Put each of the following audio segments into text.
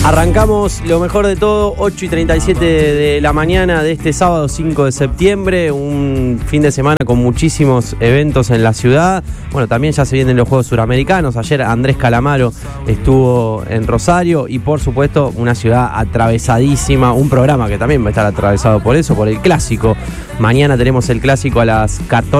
Arrancamos lo mejor de todo, 8:37 de la mañana de este sábado 5 de septiembre, un fin de semana con muchísimos eventos en la ciudad. Bueno, también ya se vienen los Juegos Suramericanos. Ayer Andrés Calamaro estuvo en Rosario y por supuesto una ciudad atravesadísima, un programa que también va a estar atravesado por eso, por el Clásico. Mañana tenemos el Clásico a las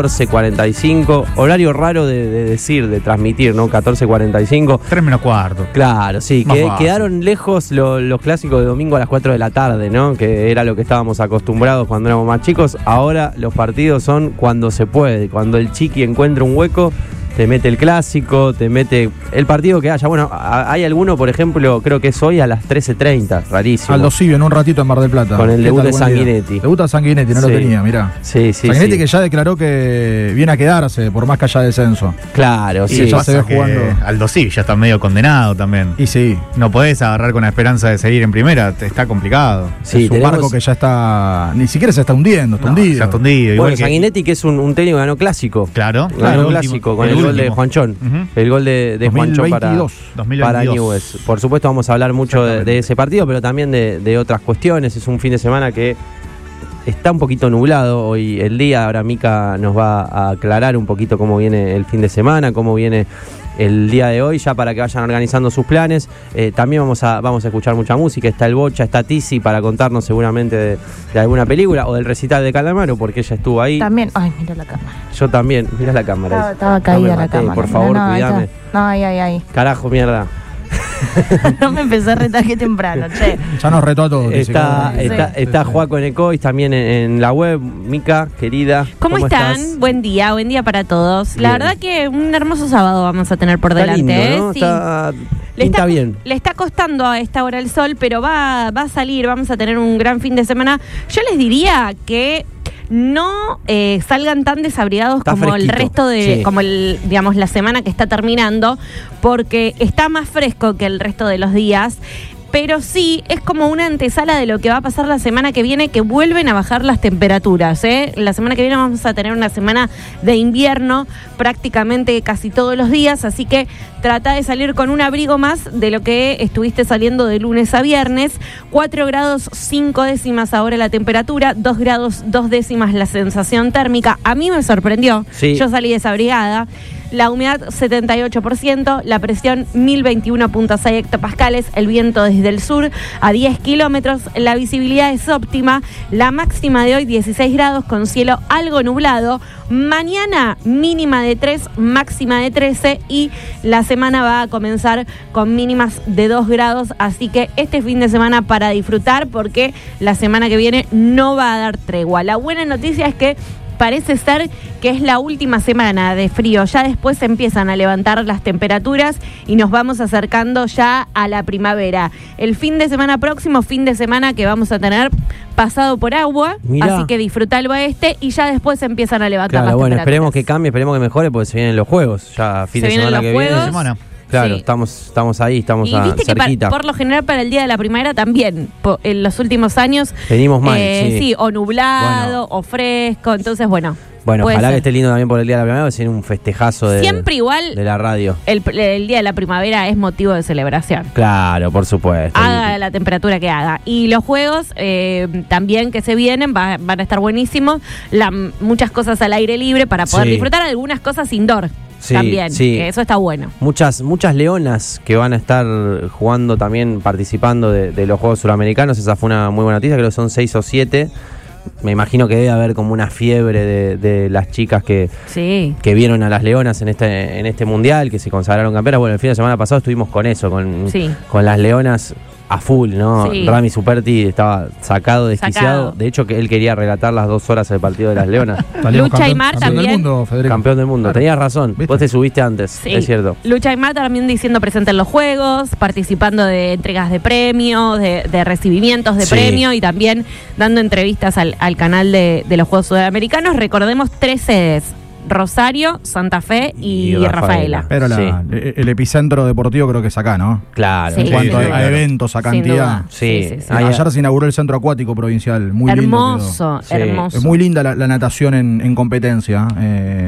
14:45, horario raro de transmitir, ¿no? 14:45. 3 menos cuarto. Claro, sí, quedaron lejos los clásicos de domingo a las 4 de la tarde, ¿no? Que era lo que estábamos acostumbrados cuando éramos más chicos. Ahora los partidos son cuando se puede, cuando el chiqui encuentra un hueco, te mete el Clásico, te mete el partido que haya. Bueno, hay alguno, por ejemplo, creo que es hoy a las 13:30, rarísimo. Aldo Civi en un ratito en Mar del Plata. Con el debut de Sanguinetti. Debuta Sanguinetti, no Sí. lo tenía, mirá. Sí. Sanguinetti que ya declaró que viene a quedarse, por más que haya descenso. Claro, Y sí. ya se ve jugando. Aldo Civi ya está medio condenado también. Y sí, No podés agarrar con la esperanza de seguir en primera, te está complicado. Sí, es un barco que ya está, ni siquiera se está hundiendo, está hundido. Ya está hundido. Bueno, igual que- Sanguinetti, que es un técnico que ganó Clásico. Claro, Ganó el Clásico último, con el gol de último. Juanchón. Ujú. El gol de Juanchón para 2022. Newell's. Por supuesto vamos a hablar mucho de ese partido, pero también de otras cuestiones. Es un fin de semana que está un poquito nublado hoy el día. Ahora Mica nos va a aclarar un poquito cómo viene el fin de semana, cómo viene el día de hoy, ya para que vayan organizando sus planes. También vamos a escuchar mucha música. Está el Bocha, está Tizi para contarnos seguramente de alguna película o del recital de Calamaro, porque ella estuvo ahí. También, ay, mira la cámara. Yo también, mira la cámara. Estaba No caída me la maté, cámara. por favor, no, cuidame. No, ay. Carajo, mierda. No me empecé a retar que temprano, che. Ya nos retó a todos. Está Juaco en Ecois también en la web. Mica, querida. ¿Cómo están? estás? Buen día para todos. La Bien. verdad que un hermoso sábado vamos a tener por Está delante, lindo, ¿no? Sí. Pinta bien. Le está costando a esta hora el sol, pero va a salir, vamos a tener un gran fin de semana. Yo les diría que no salgan tan desabrigados Está como fresquito, el resto de, sí. como digamos la semana que está terminando, porque está más fresco que el resto de los días. Pero sí, es como una antesala de lo que va a pasar la semana que viene, que vuelven a bajar las temperaturas, ¿eh? La semana que viene vamos a tener una semana de invierno prácticamente casi todos los días, así que trata de salir con un abrigo más de lo que estuviste saliendo de lunes a viernes. 4 grados 5 décimas ahora la temperatura, 2 grados 2 décimas la sensación térmica. A mí me sorprendió, Sí. Yo salí desabrigada. La humedad 78%, la presión 1021.6 hectopascales, el viento desde el sur a 10 kilómetros, la visibilidad es óptima, la máxima de hoy 16 grados con cielo algo nublado, mañana mínima de 3, máxima de 13 y la semana va a comenzar con mínimas de 2 grados, así que este fin de semana para disfrutar porque la semana que viene no va a dar tregua. La buena noticia es que parece ser que es la última semana de frío, ya después se empiezan a levantar las temperaturas y nos vamos acercando ya a la primavera. El fin de semana próximo, fin de semana que vamos a tener pasado por agua, Mirá. así que disfruta el oeste y ya después se empiezan a levantar Claro, las bueno, temperaturas. esperemos que cambie, esperemos que mejore, porque se vienen los juegos. Ya fin Se de vienen semana los que juegos. viene. semana. Claro, Sí. estamos ahí, estamos Y viste que cerquita. por lo general para el día de la primavera también, en los últimos años, Venimos mal, sí. o nublado, o fresco, entonces bueno. Bueno, puede ojalá que ser. esté lindo también por el día de la primavera, va a ser un festejazo Siempre igual de la radio. el día de la primavera es motivo de celebración. Claro, por supuesto. Haga la temperatura que haga. Y los juegos también que se vienen van a estar buenísimos. Muchas cosas al aire libre para poder Sí. disfrutar, algunas cosas indoor Sí, también. sí. Que eso está bueno. Muchas leonas que van a estar jugando también, participando de los Juegos Suramericanos. Esa fue una muy buena noticia, creo que son 6 o 7. Me imagino que debe haber como una fiebre de las chicas que vieron a las leonas en este mundial, que se consagraron campeonas. Bueno, el fin de semana pasado estuvimos con eso, Sí. con las leonas a full, ¿no? Sí. Rami Superti estaba desquiciado. De hecho, que él quería relatar las 2 horas del partido de las leonas. Lucha y Mar campeón también. del mundo, Federico. Campeón del mundo. Claro. Tenías razón. ¿Viste? Vos te subiste antes, Sí. es cierto. Lucha y Mar también diciendo presente en los juegos, participando de entregas de premios, de recibimientos de Sí. premio y también dando entrevistas al canal de los Juegos Sudamericanos. Recordemos 3 sedes: Rosario, Santa Fe y Rafaela. Pero el epicentro deportivo creo que es acá, ¿no? Claro. Sí, En cuanto sin a duda. eventos, a Sin cantidad. duda. Sí. Sí. Ayer se inauguró el centro acuático provincial. Muy lindo Hermoso, Sí. hermoso. quedó. Es muy linda la natación en competencia.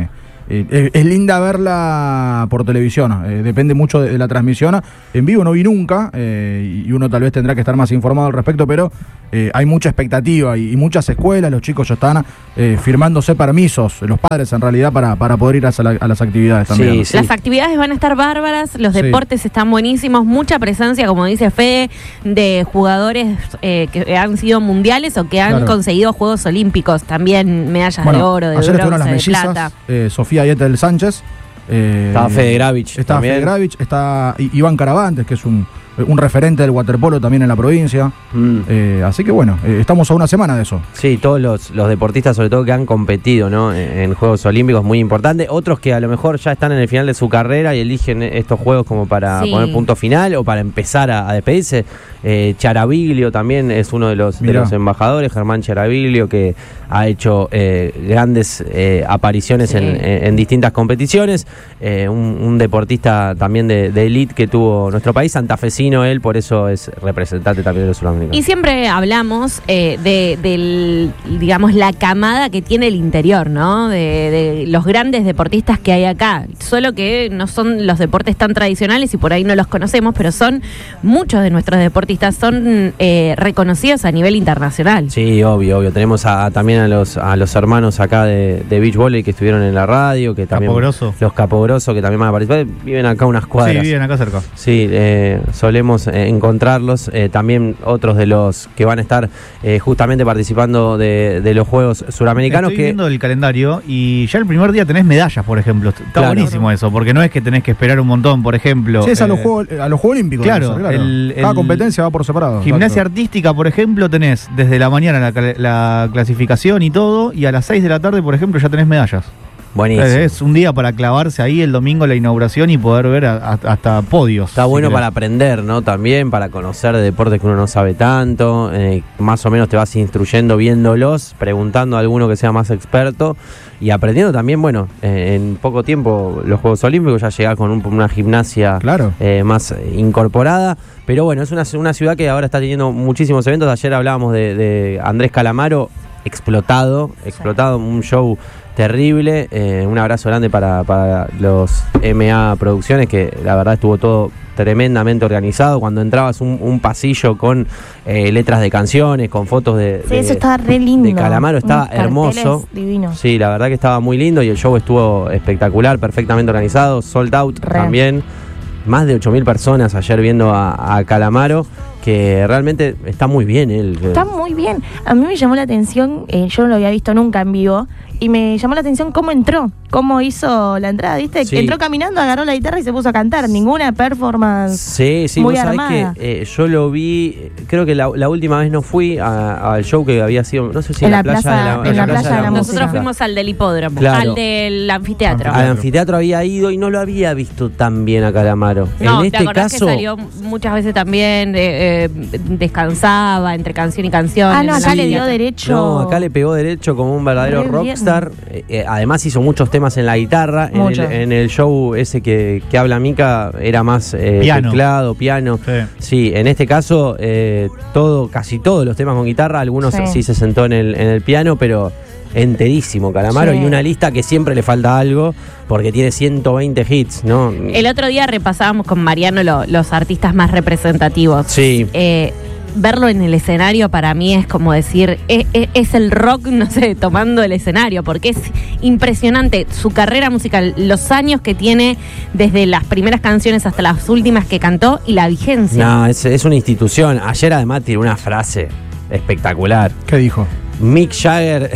Es linda verla por televisión, depende mucho de la transmisión. En vivo no vi nunca, y uno tal vez tendrá que estar más informado al respecto, pero hay mucha expectativa y muchas escuelas, los chicos ya están firmándose permisos, los padres en realidad, para poder ir a las actividades también. Sí. Las actividades van a estar bárbaras, los Sí. deportes están buenísimos, mucha presencia, como dice Fede, de jugadores que han sido mundiales o que han Claro. conseguido Juegos Olímpicos, también medallas de oro, de ayer estuvieron bronce, las de mellizas, plata. Sofía Yetel Sánchez. Estaba Fede Gravich Está también. Fede Gravich, está Iván Caravantes, que es un referente del waterpolo también en la provincia. Así que bueno, estamos a una semana de eso. Sí, todos los deportistas, sobre todo que han competido, ¿no? en Juegos Olímpicos, muy importante. Otros que a lo mejor ya están en el final de su carrera y eligen estos juegos como para Sí. poner punto final o para empezar a despedirse. Charaviglio también es uno de los embajadores, Germán Charaviglio, que ha hecho grandes apariciones Sí. en distintas competiciones. Un deportista también de elite que tuvo nuestro país, santafesino él, por eso es representante también de los sudamericanos. Y siempre hablamos digamos, la camada que tiene el interior, ¿no? De los grandes deportistas que hay acá. Solo que no son los deportes tan tradicionales y por ahí no los conocemos, pero son muchos de nuestros deportistas, son reconocidos a nivel internacional. Sí, obvio. Tenemos también a los hermanos acá de Beach Volley que estuvieron en la radio, que también Capogrosso. los Capogrosso que también van a participar, viven acá unas cuadras. Sí, viven acá cerca. Sí, solemos encontrarlos. También otros de los que van a estar justamente participando de los Juegos Suramericanos. Estoy viendo el calendario y ya el primer día tenés medallas, por ejemplo. Está Claro. buenísimo eso, porque no es que tenés que esperar un montón, por ejemplo. Sí, es a los Juegos Olímpicos. claro, Cada competencia va por separado. Gimnasia exacto. artística, por ejemplo, tenés desde la mañana la clasificación y todo, y a las 6 de la tarde, por ejemplo, ya tenés medallas. Buenísimo. Es un día para clavarse ahí el domingo la inauguración y poder ver hasta podios. Está si bueno querés. para aprender, ¿no? También para conocer de deportes que uno no sabe tanto. Más o menos te vas instruyendo viéndolos, preguntando a alguno que sea más experto y aprendiendo también, bueno, en poco tiempo los Juegos Olímpicos ya llegás con una gimnasia Claro. más incorporada. Pero bueno, es una ciudad que ahora está teniendo muchísimos eventos. Ayer hablábamos de Andrés Calamaro, explotado, un show terrible. Un abrazo grande para los MA Producciones, que la verdad estuvo todo tremendamente organizado. Cuando entrabas un pasillo con letras de canciones, con fotos Sí, eso estaba re lindo. de Calamaro, estaba Unos carteles hermoso. divinos. Sí, la verdad que estaba muy lindo y el show estuvo espectacular, perfectamente organizado, sold out Re. también. Más de 8.000 personas ayer viendo a Calamaro, que realmente está muy bien él. Está muy bien. A mí me llamó la atención, yo no lo había visto nunca en vivo, y me llamó la atención cómo entró, cómo hizo la entrada, ¿viste? Sí. Entró caminando, agarró la guitarra y se puso a cantar. Ninguna performance. Sí, muy vos sabés armada. que yo lo vi, creo que la última vez no fui al show que había sido, no sé si En en la la playa de la Playa de la Nosotros Música. fuimos al del hipódromo, Claro. al del anfiteatro. Al anfiteatro había ido y no lo había visto tan bien a Calamaro. No, en ¿te este acordás caso, que salió muchas veces también, descansaba entre canción y canción? Ah, no, en el acá le dio anfiteatro? derecho. no, acá le pegó derecho como un verdadero Re bien. rockstar. Además hizo muchos temas en la guitarra. Mucho. En el show ese que habla Mica era más Piano. teclado, piano. Sí. Sí, en este caso casi todos los temas con guitarra. Algunos Sí. sí se sentó en el piano, pero enterísimo Calamaro. Sí. Y una lista que siempre le falta algo porque tiene 120 hits, ¿no? El otro día repasábamos con Mariano los artistas más representativos. Sí. Verlo en el escenario para mí es como decir, es el rock, no sé, tomando el escenario, porque es impresionante su carrera musical, los años que tiene desde las primeras canciones hasta las últimas que cantó y la vigencia. No, es una institución. Ayer además tiró una frase espectacular. ¿Qué dijo? Mick Jagger,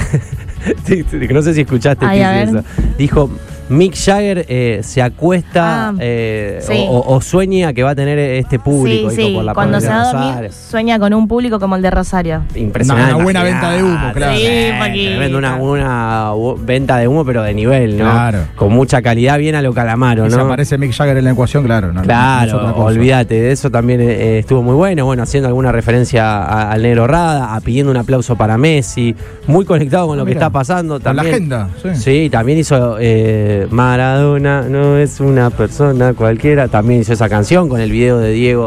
no sé si escuchaste Ay, a Titi, ver. eso. Dijo, Mick Jagger se acuesta sí. o sueña que va a tener este público. Sí, dijo, sí. por la Cuando se pandemia va a de dormir, Rosario. sueña con un público como el de Rosario. Impresionante. Una buena Imaginate. venta de humo, claro. Sí, Paquita. Tremendo, una venta de humo, pero de nivel, ¿no? Claro. Con mucha calidad, bien a lo Calamaro, Y ¿no? si aparece Mick Jagger en la ecuación, claro. No es Claro, otra cosa. olvídate, de eso también estuvo muy bueno, haciendo alguna referencia al Negro Rada, pidiendo un aplauso para Messi, muy conectado con lo que Mira, está pasando. con la También, agenda, sí. Sí, también hizo Maradona, no es una persona cualquiera, también hizo esa canción con el video de Diego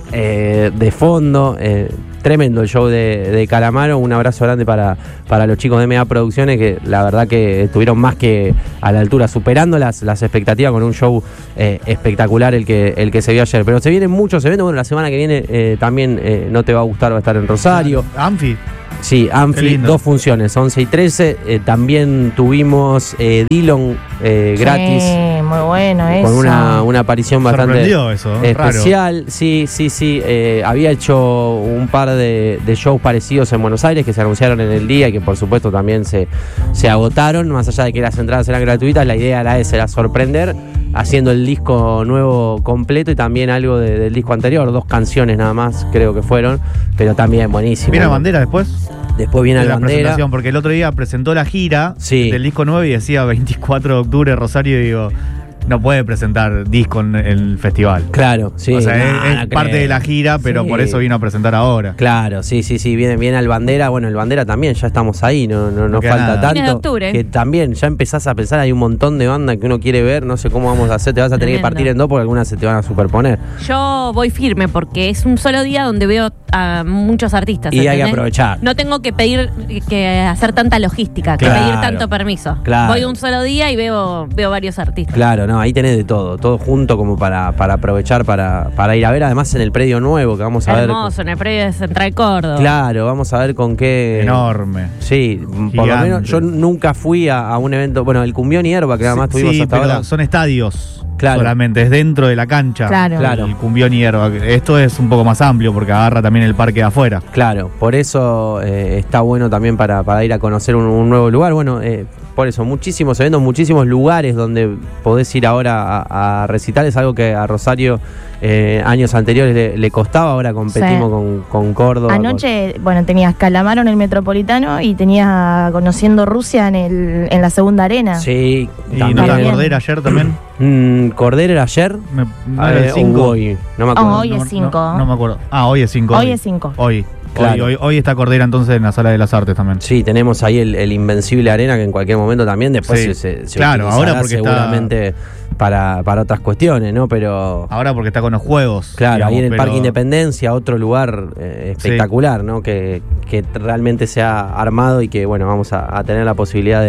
de fondo. Tremendo el show de Calamaro. Un abrazo grande para los chicos de Mega Producciones, que la verdad que estuvieron más que a la altura, superando las expectativas, con un show espectacular el que se vio ayer. Pero se vienen muchos eventos. Bueno, la semana que viene también no te va a gustar, va a estar en Rosario. Anfi. Sí, Anfi, 2 funciones, 11 y 13. También tuvimos Dillon gratis. Sí, muy bueno eso. Con una aparición bastante Sorprendió eso, especial. Raro. Sí. Había hecho un par de shows parecidos en Buenos Aires que se anunciaron en el día y que por supuesto también se agotaron. Más allá de que las entradas eran gratuitas, la idea era sorprender, haciendo el disco nuevo completo y también algo del disco anterior. 2 canciones nada más creo que fueron, pero también buenísimo. ¿Viene Bandera después? Después viene la Bandera. Porque el otro día presentó la gira del disco nuevo y decía 24 de octubre Rosario, y digo, no puede presentar disco en el festival. Claro, sí. O sea, es parte de la gira, pero por eso vino a presentar ahora. Claro, sí. Viene al Bandera. Bueno, el Bandera también, ya estamos ahí, no falta nada. Tanto. Viene de octubre. Que también ya empezás a pensar, hay un montón de bandas que uno quiere ver, no sé cómo vamos a hacer, te vas a tener que partir en 2 porque algunas se te van a superponer. Yo voy firme porque es un solo día donde veo a muchos artistas. Y hay que aprovechar. No tengo que pedir, que hacer tanta logística, que pedir tanto permiso. Claro. Voy un solo día y veo varios artistas. Claro, no, ahí tenés de todo junto como para aprovechar para ir a ver, además en el predio nuevo que vamos a ver. Hermoso, en el predio de Central Córdoba. Claro, vamos a ver con qué. Enorme. Sí, por lo menos yo nunca fui a un evento, bueno, el Cumbión y Herba, que además tuvimos hasta ahora. Son estadios. Claro. Solamente, es dentro de la cancha. Claro. El Cumbión y Herba. Esto es un poco más amplio porque agarra también el parque de afuera. Claro, por eso está bueno también para ir a conocer un nuevo lugar. Bueno, por eso, muchísimos eventos, muchísimos lugares donde podés ir ahora a recitar. Es algo que a Rosario años anteriores le costaba, ahora competimos con Córdoba. Anoche, tenías Calamaro en el Metropolitano y tenías Conociendo Rusia en la segunda arena. Sí. ¿Y no está Cordera ayer también? ¿Cordera era ayer? ¿El 5? Hoy, no me acuerdo. Hoy es 5. No me acuerdo. Hoy es 5. Hoy es 5. Claro. Hoy está Cordera entonces en la Sala de las Artes también. Sí, tenemos ahí el Invencible Arena, que en cualquier momento también después se claro, ahora porque seguramente para otras cuestiones, ¿no? Pero ahora porque está con los juegos. Claro, digamos, ahí en el Parque Independencia, otro lugar espectacular, ¿no? Que realmente se ha armado y que, vamos a tener la posibilidad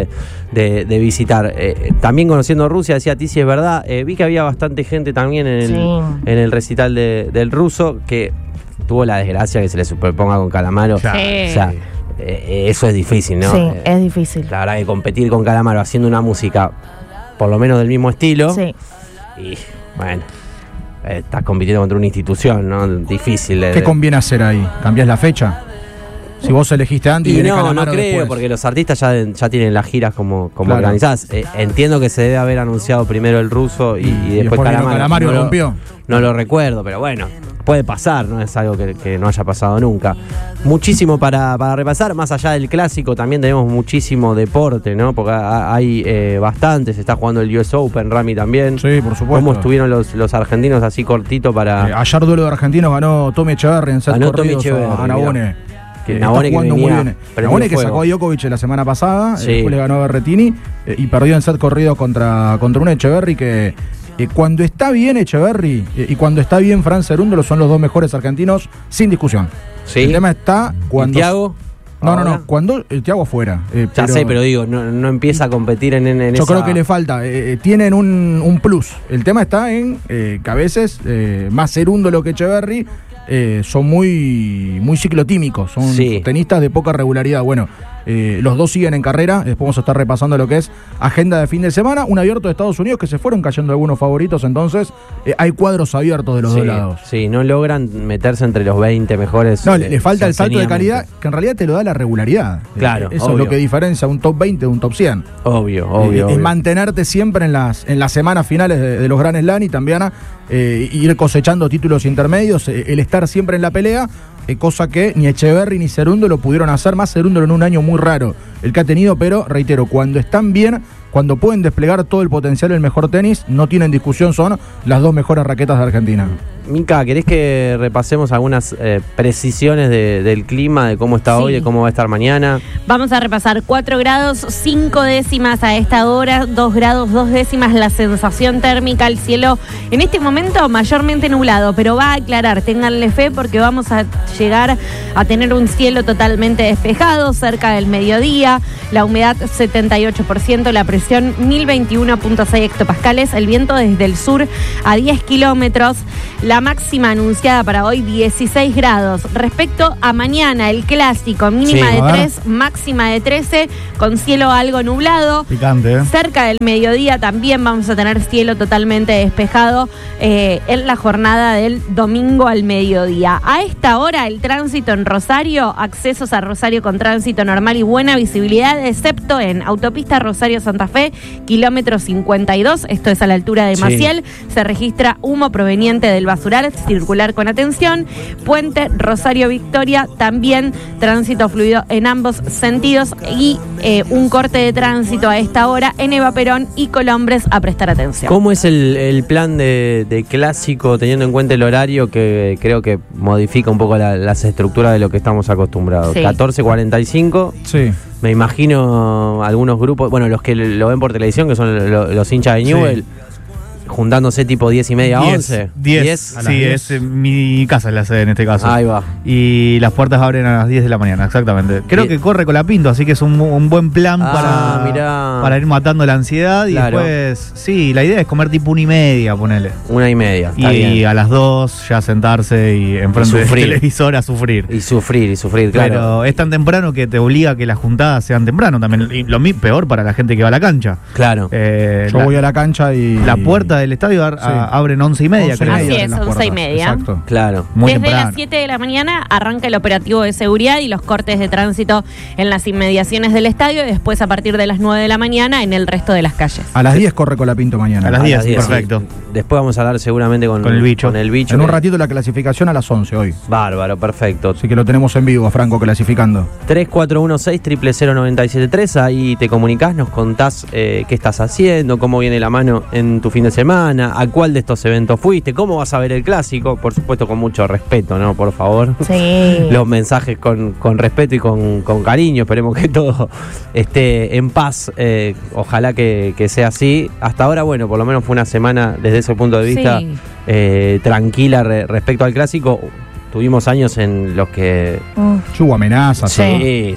de visitar. También Conociendo Rusia, decía Tizi, es verdad. Vi que había bastante gente también en el recital del ruso, que tuvo la desgracia que se le superponga con Calamaro. Sí. O sea, eso es difícil, ¿no? Sí, es difícil. La verdad que competir con Calamaro haciendo una música por lo menos del mismo estilo. Sí. Y estás compitiendo contra una institución, ¿no? Difícil. ¿Qué conviene hacer ahí? ¿Cambiás la fecha? Si vos elegiste antes y viene Calamaro no creo, después. porque los artistas ya tienen las giras como Claro. organizadas. Entiendo que se debe haber anunciado primero el ruso y después Calamaro. Calamaro rompió. No lo recuerdo, pero puede pasar, no es algo que no haya pasado nunca. Muchísimo para repasar, más allá del clásico también tenemos muchísimo deporte, ¿no? Porque hay bastantes, se está jugando el US Open, Rami también. Sí, por supuesto. ¿Cómo estuvieron los argentinos así cortito para...? Ayer duelo de argentinos ganó Tommy Echeverri en set Ganó Tommy corridos Echeverri, a Nabone. Que Está Nabone jugando que muy venía bien. prendido Nabone que fuego. sacó a Djokovic la semana pasada, Sí. después le ganó a Berrettini y perdió en set corrido contra un Echeverri que cuando está bien Echeverri y cuando está bien Fran Cerúndolo son los dos mejores argentinos sin discusión. Sí. El tema está cuando... ¿Y Thiago? No, cuando Thiago afuera. Ya sé, pero digo, no empieza a competir en yo esa... creo que le falta. Tienen un plus. El tema está en que a veces más Cerúndolo que Echeverri son muy ciclotímicos, son tenistas de poca regularidad. Bueno, los dos siguen en carrera, después vamos a estar repasando lo que es agenda de fin de semana, un abierto de Estados Unidos que se fueron cayendo algunos favoritos, entonces hay cuadros abiertos de los dos lados. Sí, no logran meterse entre los 20 mejores. No, le falta el salto de calidad, sostenidamente. que en realidad te lo da la regularidad. Claro, eso obvio. es lo que diferencia un top 20 de un top 100. Obvio. Es mantenerte siempre en las semanas finales de los Grand Slam y también ir cosechando títulos intermedios, el estar siempre en la pelea, cosa que ni Echeverri ni Cerúndolo lo pudieron hacer, más Cerúndolo en un año muy raro el que ha tenido, pero reitero, cuando están bien, cuando pueden desplegar todo el potencial del mejor tenis, no tienen discusión, son las dos mejores raquetas de Argentina. Mica, ¿querés que repasemos algunas precisiones del clima, de cómo está hoy, de cómo va a estar mañana? Vamos a repasar 4 grados, 5 décimas a esta hora, 2 grados, 2 décimas la sensación térmica, el cielo en este momento mayormente nublado, pero va a aclarar, ténganle fe porque vamos a llegar a tener un cielo totalmente despejado cerca del mediodía, la humedad 78%, la presión 1021.6 hectopascales, el viento desde el sur a 10 kilómetros, la máxima anunciada para hoy 16 grados. Respecto a mañana, el clásico, mínima de 3, máxima de 13, con cielo algo nublado. Picante, ¿eh? Cerca del mediodía también vamos a tener cielo totalmente despejado en la jornada del domingo al mediodía. A esta hora el tránsito en Rosario, accesos a Rosario con tránsito normal y buena visibilidad, excepto en autopista Rosario-Santa Fe, kilómetro 52, esto es a la altura de Maciel, se registra humo proveniente del basural, circular con atención. Puente Rosario-Victoria, también tránsito fluido en ambos sentidos y un corte de tránsito a esta hora en Eva Perón y Colombres, a prestar atención. ¿Cómo es el plan de clásico, teniendo en cuenta el horario que creo que modifica un poco las estructuras de lo que estamos acostumbrados? 14:45. Sí. Me imagino algunos grupos, bueno, los que lo ven por televisión, que son los hinchas de Newell, juntándose tipo 10:30, 11. 10. Sí, es mi casa la sede en este caso. Ahí va. Y las puertas abren a las 10 de la mañana, exactamente. Creo que corre Colapinto, así que es un buen plan para ir matando la ansiedad. Y después, sí, la idea es comer tipo 1:30, ponele. 1:30. Y bien. A las 2 ya sentarse y enfrente del televisor a sufrir. Y sufrir, claro. Pero es tan temprano que te obliga a que las juntadas sean temprano también. Y lo peor para la gente que va a la cancha. Claro. Yo voy a la cancha y... La puerta del estadio abren 11:30, creo. Así es, 11:30. Exacto. Claro. Muy Desde temprano. las 7 de la mañana arranca el operativo de seguridad y los cortes de tránsito en las inmediaciones del estadio, y después a partir de las 9 de la mañana en el resto de las calles. A las 10 corre Colapinto mañana. A las 10, perfecto. Sí. Después vamos a hablar seguramente con el bicho. En un ratito la clasificación a las 11 hoy. Bárbaro, perfecto. Así que lo tenemos en vivo a Franco clasificando. 3416-000973, ahí te comunicás, nos contás qué estás haciendo, cómo viene la mano en tu fin de semana, a cuál de estos eventos fuiste, cómo vas a ver el clásico, por supuesto con mucho respeto, ¿no? Por favor. Sí. Los mensajes con respeto y con cariño, esperemos que todo esté en paz, ojalá que sea así. Hasta ahora, bueno, por lo menos fue una semana desde ese punto de vista tranquila respecto al clásico. Tuvimos años en los que... Hubo amenazas. Sí.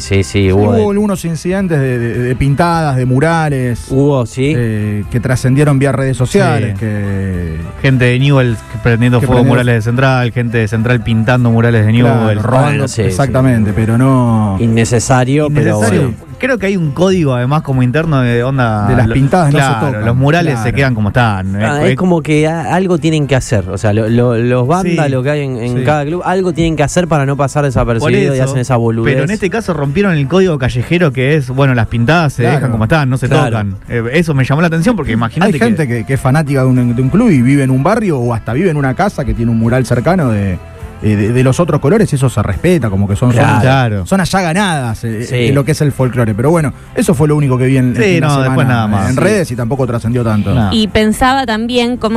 Hubo algunos incidentes de pintadas, de murales. Hubo, sí. Que trascendieron vía redes sociales. Sí. Gente de Newell prendiendo fuego murales de Central, gente de Central pintando murales de Newell. Robando, exactamente, pero no... Innecesario, pero... Creo que hay un código además como interno de onda... De las pintadas no se tocan. Los murales se quedan como están. Es como que algo tienen que hacer. O sea, los vándalos que hay en cada club, algo tienen que hacer para no pasar desapercibido y hacen esa boludez. Pero en este caso rompieron el código callejero, que es, bueno, las pintadas se dejan como están, no se tocan. Eso me llamó la atención porque imagínate. Hay gente que es fanática de un club y vive en un barrio o hasta vive en una casa que tiene un mural cercano de los otros colores, y eso se respeta, como que son allá ganadas en lo que es el folclore. Pero bueno, eso fue lo único que vi en la semana, después nada más, en redes, y tampoco trascendió tanto. Y pensaba también cómo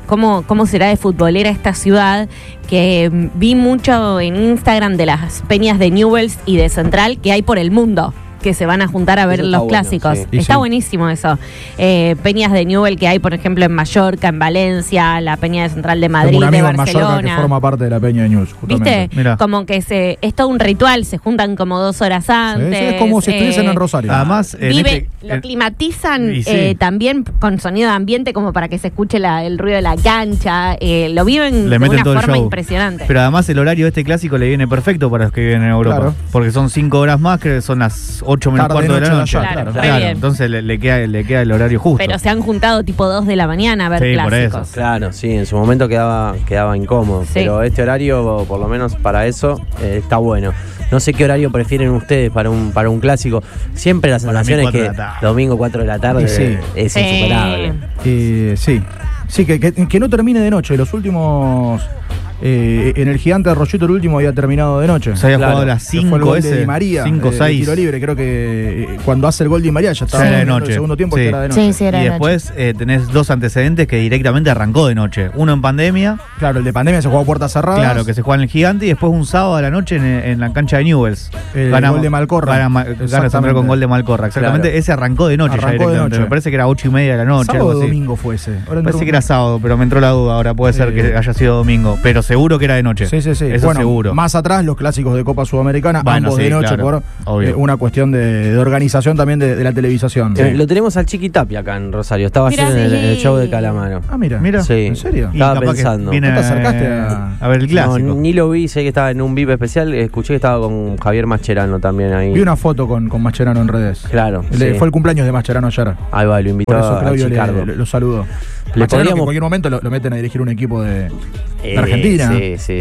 será de futbolera esta ciudad, que vi mucho en Instagram de las peñas de Newell's y de Central que hay por el mundo, que se van a juntar a ver los clásicos. Sí. Está buenísimo eso. Peñas de Newell que hay, por ejemplo, en Mallorca, en Valencia, la Peña de Central de Madrid, de Barcelona. Mallorca que forma parte de la Peña de Newell's, justamente. ¿Viste? Mirá. Como que es todo un ritual, se juntan como 2 horas antes. Sí, es como si estuviesen en Rosario. Además, lo climatizan también con sonido de ambiente, como para que se escuche el ruido de la cancha. Lo viven de una forma impresionante. Pero además el horario de este clásico le viene perfecto para los que viven en Europa. Porque son 5 horas más, que son las 8 menos cuarto de la noche. Claro. Entonces le queda el horario justo. Pero se han juntado tipo 2 de la mañana a ver clásicos. Por eso. Claro, sí, en su momento quedaba incómodo. Sí. Pero este horario, por lo menos para eso, está bueno. No sé qué horario prefieren ustedes para un clásico. Siempre la sensación es que domingo 4 de la tarde es insuperable. Sí, que no termine de noche. Los últimos En el Gigante de Rollito el último había terminado de noche. Se había jugado a las 5 fue el gol de Di María, 5-6. tiro libre, creo que cuando hace el gol Di María ya estaba de en noche. el segundo tiempo, que era de noche. Sí, era y de después tenés 2 antecedentes que directamente arrancó de noche. Uno en pandemia. Claro, el de pandemia se jugó a puertas cerradas. Claro, que se juega en el Gigante, y después un sábado a la noche en la cancha de Newell's. El gol de Malcorra. Gana Central con gol de Malcorra. Exactamente, Claro. Ese arrancó de noche. Arrancó ya directamente. de noche. Me parece que era 8:30 de la noche. ¿Sábado o algo así. domingo fue ese? Parece que era sábado, pero me entró la duda. Ahora puede ser que haya sido domingo, pero seguro que era de noche. Sí. Eso bueno, seguro. Más atrás, los clásicos de Copa Sudamericana, Bueno, ambos sí, de noche, claro, por obvio. una cuestión de organización también de la televisación. Lo tenemos al Chiqui Tapia acá en Rosario. Estaba Mirá, ayer en sí. el show de Calamaro. Ah, mira. Mira. Sí. ¿En serio? Y Estaba capaz que pensando. viene, ¿No te acercaste a ver el clásico? No, ni lo vi, sé que estaba en un VIP especial. Escuché que estaba con Javier Mascherano también ahí. Vi una foto con Mascherano en redes. Claro. sí. Fue el cumpleaños de Mascherano ayer. Ahí va, lo invitó Por eso a Claudio Chicardo. lo saludó. Le Mascherano, que podríamos- en cualquier momento lo meten a dirigir un equipo de Argentina. Sí.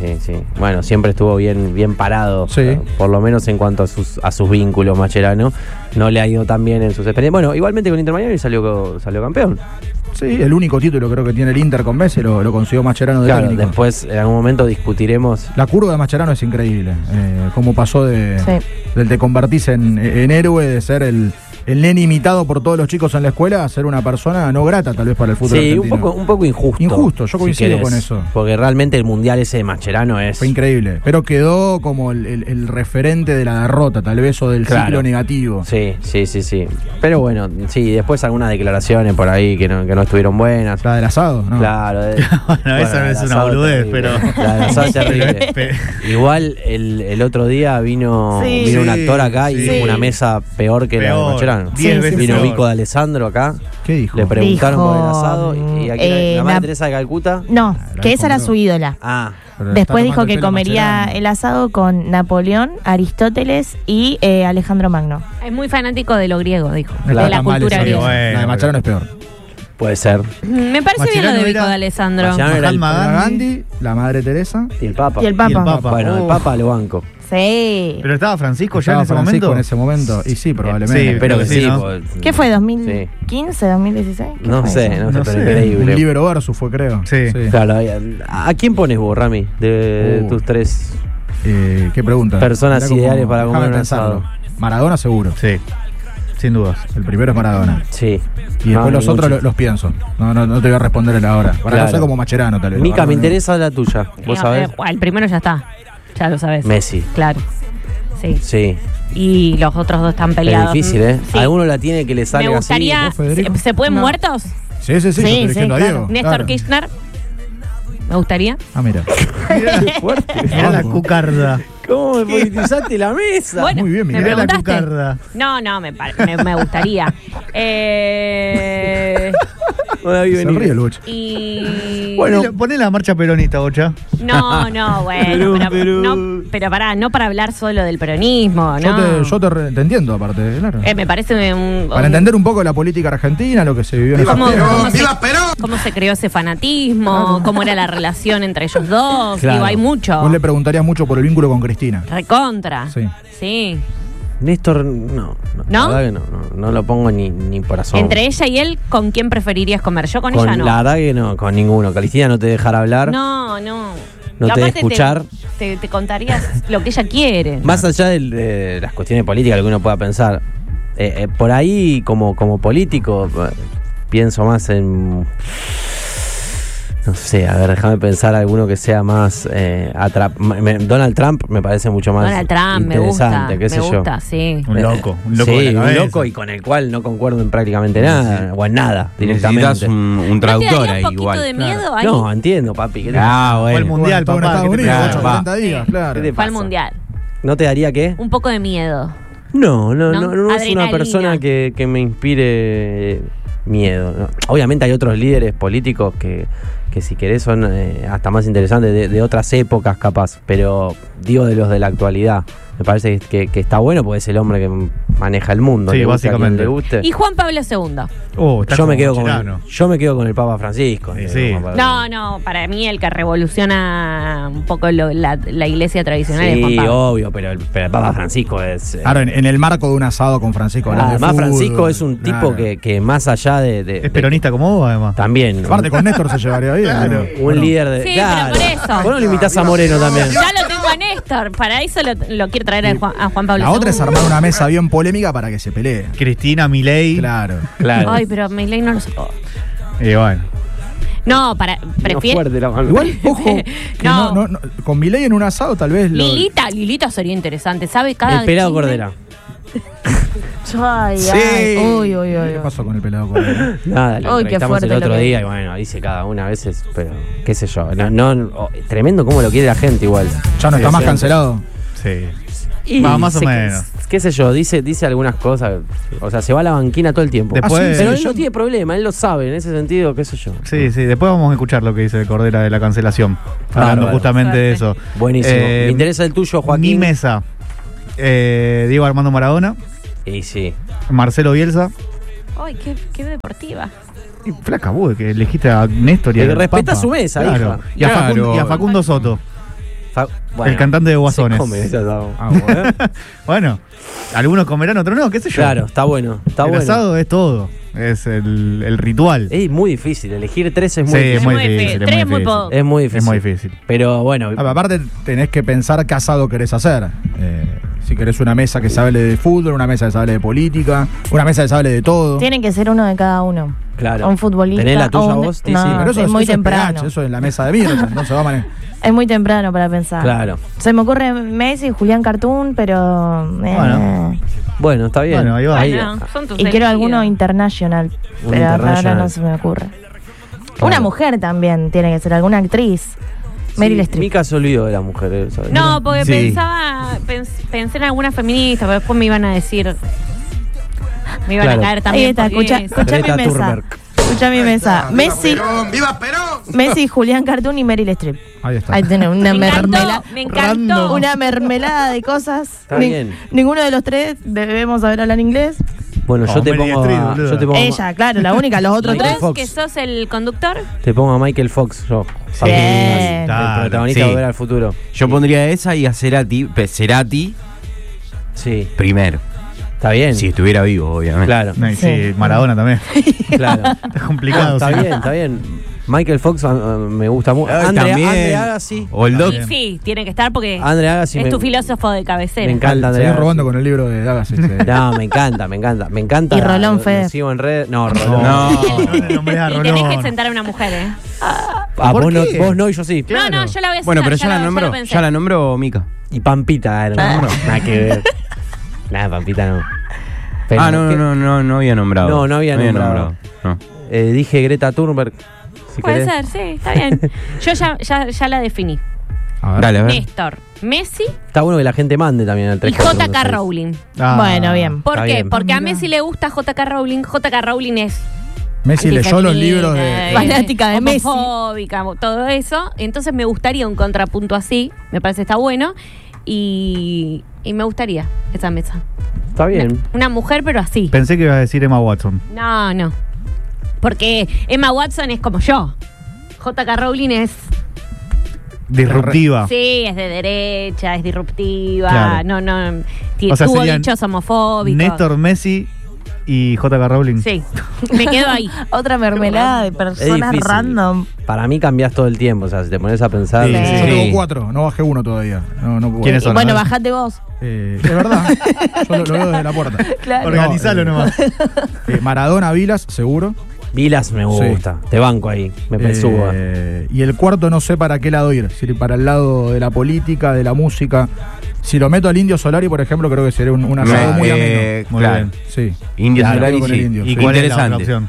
Bueno, siempre estuvo bien parado. Sí. Por lo menos en cuanto a sus vínculos, Mascherano. No le ha ido tan bien en sus experiencias. Bueno, igualmente con Inter Miami salió campeón. Sí, el único título creo que tiene el Inter con Messi lo consiguió Mascherano de Claro, técnico. después en algún momento discutiremos. La curva de Mascherano es increíble. Cómo pasó del de convertirse en héroe, de ser el nene imitado por todos los chicos en la escuela, a ser una persona no grata tal vez para el fútbol Sí, argentino. un poco injusto. Injusto, yo si coincido querés, con eso. Porque realmente el mundial ese de Mascherano es. Fue increíble. Pero quedó como el referente de la derrota, tal vez, o del Claro. ciclo negativo. Sí. Pero bueno, sí, después algunas declaraciones por ahí que no estuvieron buenas. La del asado, ¿no? Claro. Bueno, esa no el es una asado boludez, terrible. pero- La del asado es terrible. Igual el otro día vino un actor acá y Sí. dijo una mesa peor que la de Peor, Mascherano. 10 veces Vino peor. Vico de Alessandro acá. ¿Qué dijo? Le preguntaron Dijo, por el asado y aquí la madre Teresa de Calcuta. No, la que dijo esa era Moró. su ídola. Ah, Pero le está Después dijo tomando que el pelo a comería Mascherano. el asado con Napoleón, Aristóteles y Alejandro Magno. Es muy fanático de lo griego, dijo. No de está la tan mal cultura eso, griega. bueno. La de Mascherano es peor. puede ser. Me parece bien lo de Mascherano Vico era- de Alessandro. Mascherano era el- Mahatma La Gandhi. Gandhi, la Madre Teresa. Y el Papa. Y el Papa. Y el Papa. Bueno, el Papa lo banco. Sí. Pero estaba Francisco ya Estaba en ese Francisco momento. en ese momento. Y sí, probablemente. Sí, Espero que sí, sí. ¿no? porque- ¿Qué fue? ¿2015? ¿2016? ¿Qué No fue sé, eso? no No sé, sé. pero Un increíble. libro versus fue, creo. Sí. Claro, ¿a quién pones vos, Rami? De tus tres ¿Qué pregunta? personas Mirá cómo- ideales para comer déjame un pensarlo. asado. Maradona seguro. Sí, sin dudas. El primero es Maradona. Sí. Y después los otros mucho. los pienso. No te voy a responder en la hora. Para Claro. no ser como Mascherano, tal vez. Mica, me interesa la tuya. ¿Vos sabés? El primero ya está. Ya lo sabes. Messi. Claro. Sí. Sí. Y los otros dos están Es peleados. difícil, ¿eh? Sí. Alguno la tiene que le Me salga gustaría. ¿Vos, Federico? ¿Se pueden No. muertos? Sí, yo estoy Sí, diciendo a claro. Diego. Néstor claro. Kirchner. Me gustaría. Ah, mira. Mirá la Vamos. cucarda. así. ¿Cómo me politizaste la mesa? Bueno, muy bien, me mirá la preguntaste. cucarda. No, me gustaría. No la vi Se venir. ríe el Bocha. Y. Poné la marcha peronista, Bocha. No, bueno. Perú, Perú. No, pero pará, no para hablar solo del peronismo, Yo, ¿no? te entiendo, aparte, claro. Me parece un. Para entender un poco la política argentina, lo que se vivió en ¿Cómo, esa cómo se creó ese fanatismo? ¿Cómo era la relación entre ellos dos? Claro. Digo, hay mucho. Vos le preguntarías mucho por el vínculo con Cristina. Recontra. Sí. Sí. Néstor, no. ¿No? La verdad que no lo pongo ni por asomo. Entre ella y él, ¿con quién preferirías comer? Yo con Con- ella no. La verdad que no, con ninguno. Cristina no te dejará hablar. No. No Y te aparte escuchar. Te contarías lo que ella quiere. Más allá de las cuestiones políticas, lo que uno pueda pensar. Por ahí, como político, pienso más en. No sé, a ver, déjame pensar alguno que sea más. Donald Trump me parece mucho más. Donald Trump, me gusta. interesante, qué sé Me yo. gusta, sí. Un loco Sí, de la un cabeza. loco y con el cual no concuerdo en prácticamente nada, o en nada, directamente. Necesitas un ¿No te traductor daría ahí un poquito igual. de miedo ahí? No, entiendo, papi. ¿qué te- Fue el mundial, Todo en papá. Estados ¿qué te Unidos, pasa? 40 días, claro. ¿Qué te Fue al pasa? mundial. ¿No te daría qué? Un poco de miedo. No ¿No? es una Adrenalina. persona que me inspire miedo. ¿no? Obviamente hay otros líderes políticos que si querés son hasta más interesantes de otras épocas capaz, pero digo de los de la actualidad. Me parece que está bueno porque es el hombre que maneja el mundo. Sí, le guste a quien básicamente. le guste. Y Juan Pablo II. Está Yo me, como quedo Mascherano. yo me quedo con el Papa Francisco. Sí, sí. No, para mí el que revoluciona un poco la iglesia tradicional es Juan Sí, Pablo. obvio, pero el Papa Francisco es... Claro, en el marco de un asado con Francisco. hablando de además fútbol, Francisco es un tipo claro. que más allá de Es peronista como vos, además. también. Aparte, con Néstor se llevaría bien. vida. Claro. Un líder de. Sí, claro. pero por eso. Vos no lo invitás a Moreno también. Ya lo tengo a Néstor. Para eso lo quiero traer a Juan Pablo La otra II. es armar una mesa bien polémica para que se pelee. Cristina, Milei. Claro. Claro. Ay, pero Milei no lo soporto. Y bueno. No, No, prefiero. fuerte la mano. Igual, ojo, que No. con Milei en un asado tal vez Lilita sería interesante, ¿sabe? Cada El pelado chisme. Cordera. Ay, Sí. ay. Uy, uy, uy. ¿Qué pasó con el pelado Cordera? Nada, lo Uy, qué entrevistamos el fuerte otro lo que día y bueno, dice cada una a veces, pero qué sé yo. Tremendo cómo lo quiere la gente igual. Ya no está más cancelado. Sí. Y Más o dice que- menos. Qué sé yo, dice algunas cosas. O sea, se va a la banquina todo el tiempo. Después- Ah, sí, Pero sí, él yo- no tiene problema, él lo sabe, en ese sentido, qué sé yo. Sí, sí, después vamos a escuchar lo que dice Cordera de la cancelación. Bárbaro. Hablando justamente de eso. Buenísimo. Me interesa el tuyo, Joaquín. Mi mesa. Diego Armando Maradona, Y sí. Marcelo Bielsa. Ay, qué deportiva. Y flaca, vos, que elegiste a Néstor y Que a respeta Papa. su mesa, claro. hija. Y a, Claro. Facundo, y a Facundo Soto, Bueno, el cantante de Guasones. se come ese asado. Bueno, algunos comerán, otros no, qué sé yo. Claro, está bueno. Está el bueno. asado es todo. Es el ritual. Es muy difícil. Elegir tres es muy Sí, difícil. es muy muy difícil. difícil. Tres es muy difícil. poco. Es muy difícil. Es muy difícil. Pero bueno, Aparte tenés que pensar qué asado querés hacer. Si querés una mesa que se hable de fútbol, una mesa que se hable de política, una mesa que se hable de todo. Tiene que ser uno de cada uno. claro. Un futbolista. ¿Tenés la tuya o un- vos, Tizi? No, Pero eso es muy eso temprano. PH, eso es la mesa de mierda, no se va a manejar. Es muy temprano para pensar. Claro. Se me ocurre Messi, Julián Cartoon, pero. Bueno. Bueno, está bien. Bueno, ahí va. Bueno, son tus Y quiero elegidos. alguno internacional. Un Pero ahora international. no se me ocurre. Claro. Una mujer también tiene que ser, alguna actriz. Meryl Streep. Mica se olvidó de la mujer. ¿sabes? No, porque Sí. pensé en alguna feminista, pero después me iban a decir. Me iban Claro. a caer también. Ahí está, porque escucha eso. mi Greta mesa. Thunberg. Escucha mi mesa. Messi, ¡Viva Perón! Messi, Julián Cartoon y Meryl Streep. Ahí está. Ahí tenés una Me encantó, mermelada. me encantó. Una mermelada de cosas. Está bien. Ninguno de los tres debemos saber hablar inglés. Bueno, yo Oh, te Meryl pongo. Streep, A, boludo. yo te pongo, Ella, claro, la única. Los otros Michael tres. ¿Vos Fox. que sos el conductor? te pongo a Michael Fox. Yo. Bien. El Claro, protagonista de sí. Volver al Futuro. Yo pondría esa y a Cerati Sí. primero. Está bien. Si estuviera vivo, obviamente. Claro. No, y sí, Sí. Maradona también. Claro. Está complicado. Está sí. bien, está bien. Michael Fox me gusta mucho. También. Andre Agassi. O el Doc. Y sí, tiene que estar porque Andre Agassi es me- tu filósofo de cabecera. Me encanta Andre Seguís Agassi. robando con el libro de Dagas. No, me encanta, me encanta. Me encanta. Y Rolón Lo Feder. sigo en red. No, Rolón. No. No le nombres a Y tenés que Rolón. sentar a una mujer, ¿eh? Ah, ¿Por vos no, qué? vos no y yo sí. No, no, yo la voy a sentar. Bueno, pero ya la lo nombró. pensé. Ya la nombró Mica. Y Pampita era. Nada que ver. Nada, Pampita no. Pero, ¿qué? No había nombrado. No había nombrado. No. Dije Greta Thunberg. Si Puede querés. ser, sí, está bien. Yo ya la definí. A ver. Dale, a ver. Néstor, Messi Está bueno que la gente mande también al 3. y J.K. Rowling. Ah. Bueno, bien. ¿Por Está qué? bien. Porque a Messi le gusta J.K. Rowling. J.K. Rowling es Messi leyó los libros de. antifeminista, Fanática de Messi. homofóbica, todo eso. Entonces me gustaría un contrapunto así. Me parece está bueno. Y me gustaría esa mesa. Está bien. Una mujer, pero así. Pensé que ibas a decir Emma Watson. No. Porque Emma Watson es como yo. J.K. Rowling es. Disruptiva. Sí, es de derecha, es disruptiva. Claro. No. O sea, Tuvo serían dichos homofóbicos. Néstor, Messi y J.K. Rowling. Sí. Me quedo ahí. Otra mermelada de Es personas difícil. random. Para mí cambiás todo el tiempo. O sea, si te pones a pensar. Sí, Yo sí. tengo 4, no bajé uno todavía. No puedo. ¿Quiénes son? Bueno, A ver. bajate vos. Es verdad. Yo lo veo desde la puerta. Claro. Organizalo No, nomás. Maradona, Vilas, seguro. Vilas me gusta. Te banco ahí. Me subo. Y el cuarto no sé para qué lado ir. Si para el lado de la política, de la música. Si lo meto al Indio Solari, por ejemplo, creo que sería un asado muy ameno. Muy claro. bien. Sí. Indio Claro, Solari, con el sí. indio. ¿Y cuál es la otra Interesante. opción?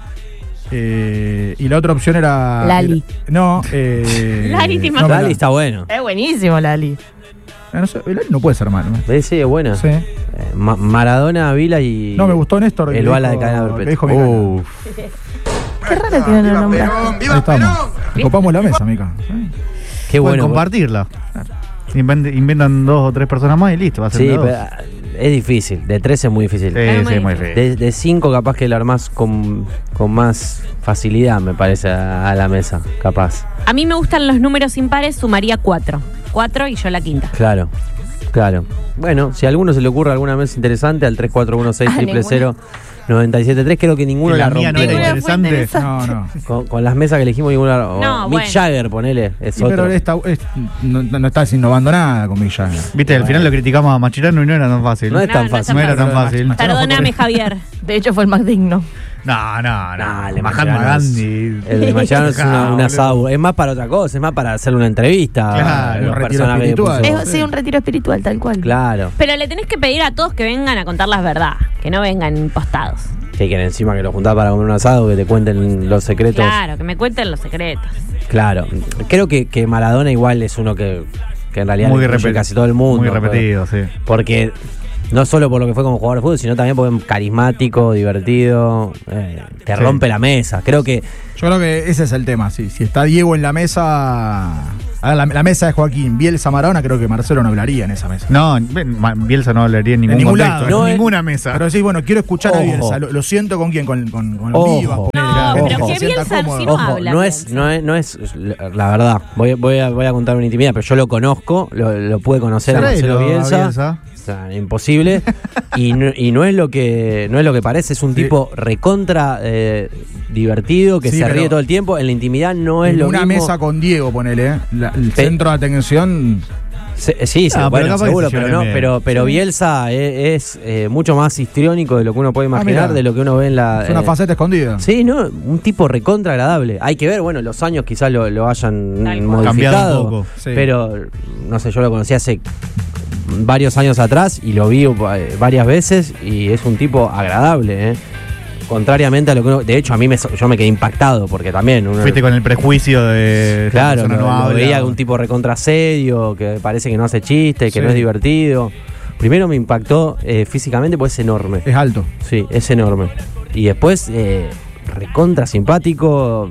Y la otra opción era. Lali. No, Lali te no, imaginas. Lali está bueno. Es buenísimo, Lali. no sé, Lali no puede ser malo. ¿no? Sí, es buena. Sí. Maradona, Vila y. No, me gustó Néstor. que El bala de dijo- cadena que perpetua. dijo Mica. Uf. Qué raro que no lo nombra. Ahí estamos. Copamos la mesa, Mica. Qué Pueden bueno. compartirla. Inventan 2 o 3 personas más y listo. Va a ser Sí, de dos. pero es difícil. De 3 es muy difícil. Sí, Es muy sí, muy difícil. feo. De 5 capaz que la armás con más facilidad, me parece, a la mesa. Capaz. A mí me gustan los números impares, sumaría 4. 4 y yo la quinta. Claro. Bueno, si a alguno se le ocurre alguna mesa interesante, al 3416 000 97.3, creo que ninguno la rompió. No era interesante. No. Con las mesas que elegimos, ninguno la rompió. No, Mick bueno. Jagger, ponele, es otro. Pero no estás innovando nada con Mick Jagger. Viste, al final lo criticamos a Machirano y no era tan fácil. No es tan fácil. No era tan fácil. Perdóname, Javier. De hecho, fue el más digno. No, el de Mahatma Gandhi. El de Machirano es un asado. Es más para otra cosa, es más para hacerle una entrevista. Claro, a los un retiro personajes que espiritual. puso. Sí, un retiro espiritual, tal cual. Claro. Pero le tenés que pedir a todos que vengan a contar la verdad, que no vengan impostados. Que encima que lo juntás para comer un asado, que te cuenten los secretos. Claro, que me cuenten los secretos. Claro. Creo que Maradona igual es uno que en realidad Muy le incluye repetido. casi todo el mundo. Muy repetido, sí. Porque no solo por lo que fue como jugador de fútbol, sino también porque es carismático, divertido, te rompe la mesa. Yo creo que ese es el tema. Si está Diego en la mesa, la mesa de Joaquín, Bielsa, Maradona, creo que Marcelo no hablaría en esa mesa. No, Bielsa no hablaría en ningún contexto, lado. no, en ninguna mesa. Pero decís, bueno, quiero escuchar a Ojo. Bielsa. ¿Lo siento con quién? Con Ojo. Vivas. No, ponele, pero que que se sienta Bielsa cómodo. sí no Ojo, habla. no es la verdad. Voy a contar una intimidad, pero yo lo conozco, lo pude conocer a Marcelo Bielsa. O sea, imposible. y no es lo que parece. Es un tipo recontra divertido, que Sí, se pero ríe todo el tiempo. En la intimidad no es lo una mismo. mesa con Diego, ponele, el centro de atención. Sí, Ah, bueno, pero capaz seguro, que se pero lleven no, bien. pero Bielsa es mucho más histriónico de lo que uno puede imaginar, mira. de lo que uno ve en la. Es una faceta escondida. Sí, no, un tipo recontra agradable. Hay que ver, bueno, los años quizás lo hayan Tal cual. modificado. Cambiado un poco, sí. Pero, no sé, yo lo conocí hace varios años atrás y lo vi varias veces y es un tipo agradable, contrariamente a lo que uno. De hecho, yo me quedé impactado porque también. Fuiste con el prejuicio de. Claro, esta persona no lo habla. veía un tipo recontra serio, que parece que no hace chistes, que Sí. no es divertido. Primero me impactó físicamente porque es enorme. Es alto. Sí, es enorme. Y después, recontra simpático,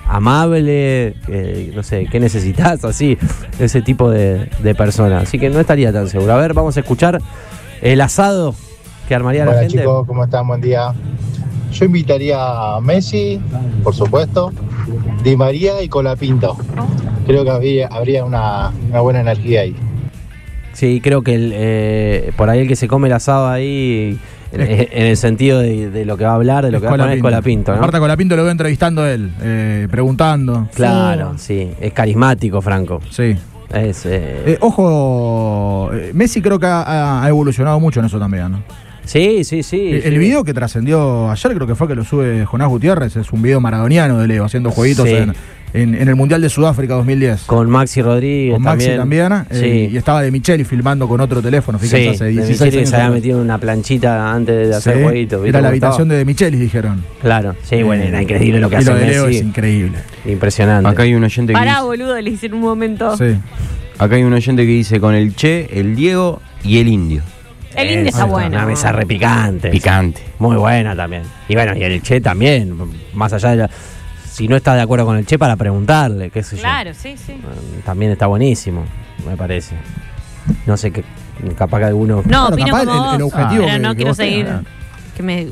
amable, no sé, ¿qué necesitas? Así, ese tipo de persona. Así que no estaría tan seguro. A ver, vamos a escuchar el asado que armaría la Hola gente. chicos, ¿cómo están? Buen día. Yo invitaría a Messi, por supuesto, Di María y Colapinto. Creo que habría una buena energía ahí. Sí, creo que por ahí el que se come el asado ahí, en el sentido de lo que va a hablar, de lo que va a poner es Colapinto, ¿no? Aparte, Colapinto lo veo entrevistando a él, preguntando. Claro, sí. Es carismático, Franco. Sí. Ojo, Messi creo que ha evolucionado mucho en eso también, ¿no? Sí. El video que trascendió ayer, creo que fue que lo sube Jonás Gutiérrez, es un video maradoniano de Leo haciendo jueguitos Sí. en el Mundial de Sudáfrica 2010. Con Maxi Rodríguez Con Maxi también, Sí. y estaba de Micheli filmando con otro teléfono, fíjense, Sí, hace de 16 Micheli años. se había atrás. metido en una planchita antes de hacer Sí, jueguitos. ¿viste era la cómo habitación estaba? de Micheli, dijeron. Claro, sí, bueno, era increíble lo que Y hace lo de Leo Messi. es increíble. Impresionante. Acá hay un oyente que Pará, dice, boludo, le hice en un momento. Sí. acá hay un oyente que dice con el Che, el Diego y el Indio. El indio está bueno. Una mesa repicante. Picante. Muy buena también. Y bueno, y el Che también, más allá de si no está de acuerdo con el Che, para preguntarle, qué sé yo. Claro, sí. También está buenísimo, me parece. No sé, capaz que alguno. No, Claro, opino capaz como el vos, objetivo pero que- no que quiero vos seguir. tengas. Que me